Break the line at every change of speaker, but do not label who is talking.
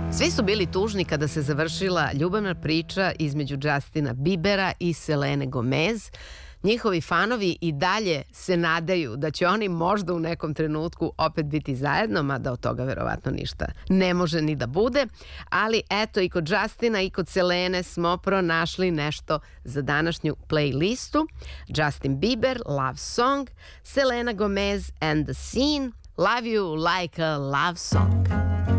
Svi su bili tužni kada se završila ljubavna priča između Justina Biebera i Selene Gomez. Njihovi fanovi i dalje se nadaju da će oni možda u nekom trenutku opet biti zajedno, mada od toga verovatno ništa ne može ni da bude. Ali eto, i kod Justina i kod Selene smo pronašli nešto za današnju playlistu. Justin Bieber, Love Song, Selena Gomez and the Scene, Love You Like a Love Song.